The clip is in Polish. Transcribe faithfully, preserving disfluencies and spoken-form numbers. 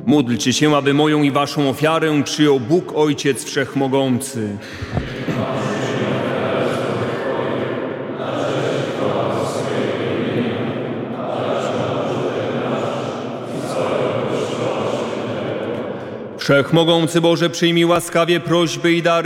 Módlcie się, aby moją i waszą ofiarę przyjął Bóg Ojciec Wszechmogący. Wszechmogący Boże, przyjmij łaskawie prośby i dary